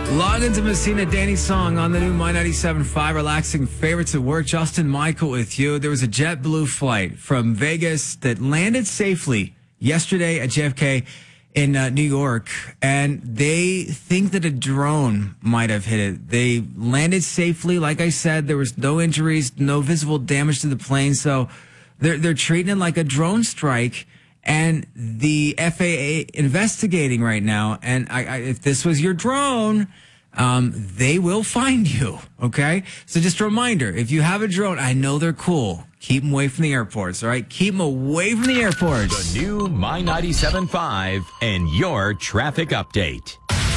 Log into Messina, Danny's song on the new My 97.5 relaxing favorites at work. Justin Michael with you. There was a JetBlue flight from Vegas that landed safely yesterday at JFK in New York, and they think that a drone might have hit it. They landed safely. Like I said, there was no injuries, no visible damage to the plane, so they're treating it like a drone strike. And the FAA investigating right now. And if this was your drone, they will find you. Okay. So just a reminder, if you have a drone, I know they're cool. Keep them away from the airports. All right. Keep them away from the airports. The new My 97.5 and your traffic update.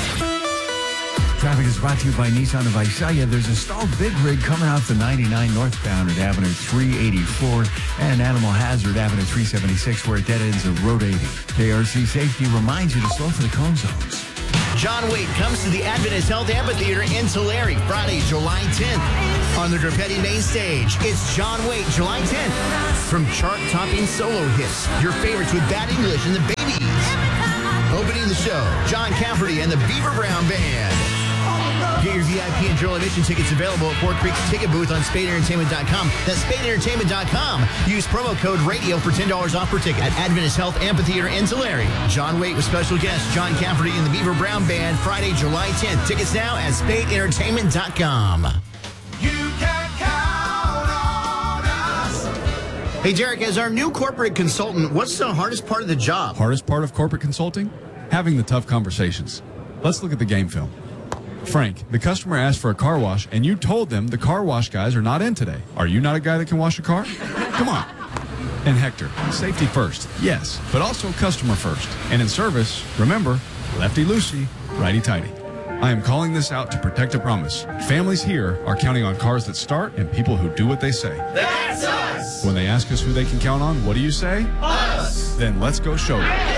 Traffic is brought to you by Nissan of Visalia. There's a stalled big rig coming off the 99 northbound at Avenue 384 and Animal Hazard Avenue 376 where it dead ends at Road 80. KRC Safety reminds you to slow for the cone zones. John Waite comes to the Adventist Health Amphitheater in Tulare Friday, July 10th. On the Groppetti main stage, it's John Waite, July 10th. From chart-topping solo hits, your favorites with Bad English and the Babies. Opening the show, John Cafferty and the Beaver Brown Band. Get your VIP and general admission tickets available at Fort Creek's ticket booth on SpadeEntertainment.com. That's SpadeEntertainment.com. Use promo code RADIO for $10 off per ticket at Adventist Health Amphitheater in Tulare. John Waite with special guests John Cafferty and the Beaver Brown Band Friday, July 10th. Tickets now at SpadeEntertainment.com. You can count on us. Hey, Derek, as our new corporate consultant, what's the hardest part of the job? Hardest part of corporate consulting? Having the tough conversations. Let's look at the game film. Frank, the customer asked for a car wash, and you told them the car wash guys are not in today. Are you not a guy that can wash a car? Come on. And Hector, safety first, yes, but also customer first. And in service, remember, lefty-loosey, righty-tighty. I am calling this out to protect a promise. Families here are counting on cars that start and people who do what they say. That's us. When they ask us who they can count on, what do you say? Us. Then let's go show them.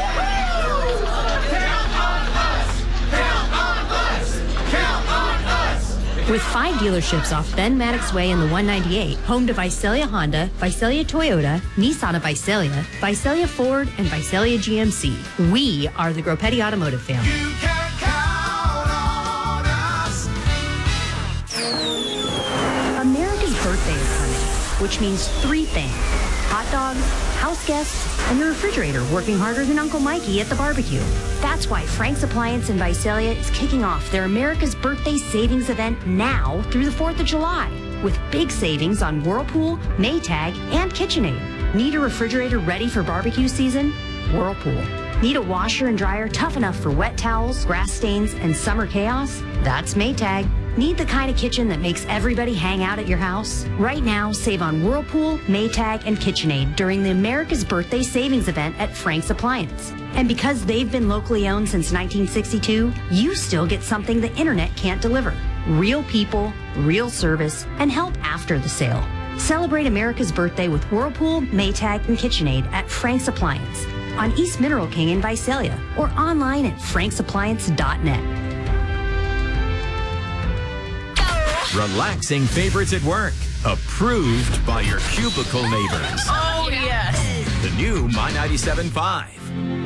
With 5 dealerships off Ben Maddox Way in the 198, home to Visalia Honda, Visalia Toyota, Nissan of Visalia, Visalia Ford, and Visalia GMC, we are the Groppetti Automotive family. You can count on us. America's birthday is coming, which means 3 things. Hot dogs, house guests, and your refrigerator working harder than Uncle Mikey at the barbecue. That's why Frank's Appliance in Visalia is kicking off their America's Birthday Savings event now through the 4th of July with big savings on Whirlpool, Maytag, and KitchenAid. Need a refrigerator ready for barbecue season? Whirlpool. Need a washer and dryer tough enough for wet towels, grass stains, and summer chaos? That's Maytag. Need the kind of kitchen that makes everybody hang out at your house? Right now, save on Whirlpool, Maytag, and KitchenAid during the America's Birthday Savings event at Frank's Appliance. And because they've been locally owned since 1962, you still get something the internet can't deliver. Real people, real service, and help after the sale. Celebrate America's birthday with Whirlpool, Maytag, and KitchenAid at Frank's Appliance on East Mineral King in Visalia or online at franksappliance.net. Relaxing favorites at work. Approved by your cubicle neighbors. Oh, yes. The new My 97.5.